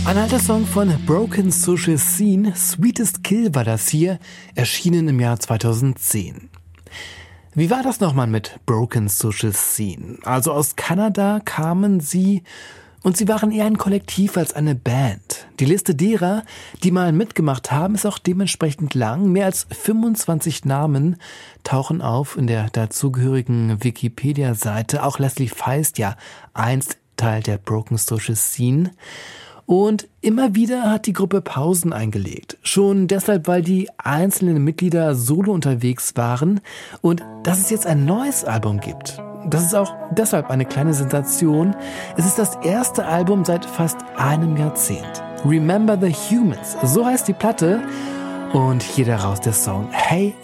Ein alter Song von Broken Social Scene, Sweetest Kill war das hier, erschienen im Jahr 2010. Wie war das nochmal mit Broken Social Scene? Also aus Kanada kamen sie und sie waren eher ein Kollektiv als eine Band. Die Liste derer, die mal mitgemacht haben, ist auch dementsprechend lang. Mehr als 25 Namen tauchen auf in der dazugehörigen Wikipedia-Seite. Auch Leslie Feist, ja einst Teil der Broken Social Scene. Und immer wieder hat die Gruppe Pausen eingelegt. Schon deshalb, weil die einzelnen Mitglieder solo unterwegs waren und dass es jetzt ein neues Album gibt. Das ist auch deshalb eine kleine Sensation. Es ist das erste Album seit fast einem Jahrzehnt. Remember the Humans, so heißt die Platte. Und hier daraus der Song Hey